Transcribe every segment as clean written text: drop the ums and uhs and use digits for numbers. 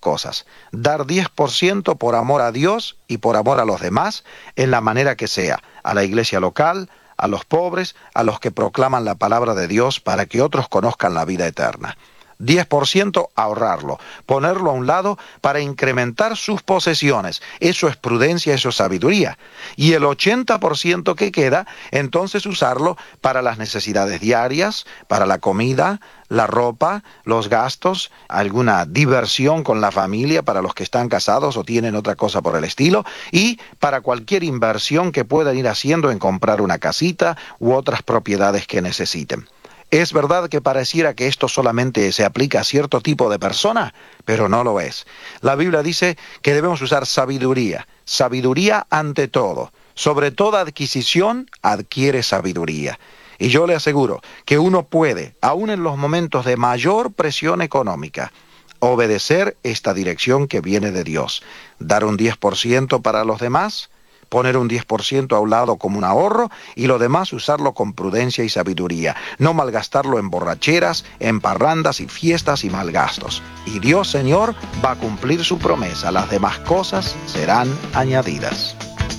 cosas. Dar 10% por amor a Dios y por amor a los demás, en la manera que sea, a la iglesia local, a los pobres, a los que proclaman la palabra de Dios para que otros conozcan la vida eterna. 10% ahorrarlo, ponerlo a un lado para incrementar sus posesiones. Eso es prudencia, eso es sabiduría. Y el 80% que queda, entonces usarlo para las necesidades diarias, para la comida, la ropa, los gastos, alguna diversión con la familia para los que están casados o tienen otra cosa por el estilo, y para cualquier inversión que puedan ir haciendo en comprar una casita u otras propiedades que necesiten. Es verdad que pareciera que esto solamente se aplica a cierto tipo de persona, pero no lo es. La Biblia dice que debemos usar sabiduría, sabiduría ante todo. Sobre toda adquisición adquiere sabiduría. Y yo le aseguro que uno puede, aun en los momentos de mayor presión económica, obedecer esta dirección que viene de Dios. Dar un 10% para los demás, poner un 10% a un lado como un ahorro y lo demás usarlo con prudencia y sabiduría. No malgastarlo en borracheras, en parrandas y fiestas y malgastos. Y Dios, Señor, va a cumplir su promesa. Las demás cosas serán añadidas.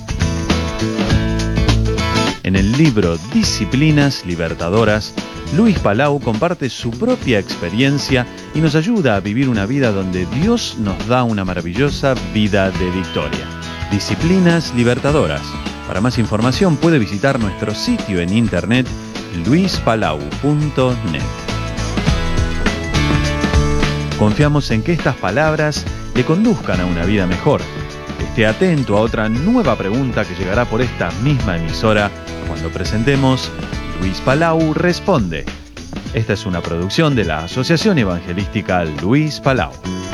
En el libro Disciplinas Libertadoras, Luis Palau comparte su propia experiencia y nos ayuda a vivir una vida donde Dios nos da una maravillosa vida de victoria. Disciplinas Libertadoras. Para más información puede visitar nuestro sitio en internet luispalau.net. Confiamos en que estas palabras le conduzcan a una vida mejor. Esté atento a otra nueva pregunta que llegará por esta misma emisora cuando presentemos Luis Palau Responde. Esta es una producción de la Asociación Evangelística Luis Palau.